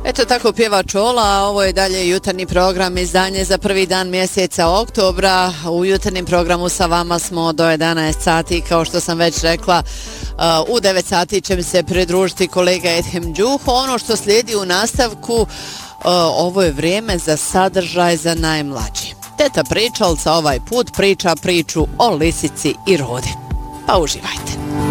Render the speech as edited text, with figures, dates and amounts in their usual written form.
Eto tako pjeva Čola, a ovo je dalje jutarnji program, izdanje za prvi dan mjeseca oktobra. U jutarnjem programu sa vama smo do 11 sati, kao što sam već rekla. U 9 sati će mi se pridružiti kolega Edhem Đuho. Ono što slijedi u nastavku, ovo je vrijeme za sadržaj za najmlađi. Teta pričalca ovaj put priča priču o lisici i rodi. Pa uživajte.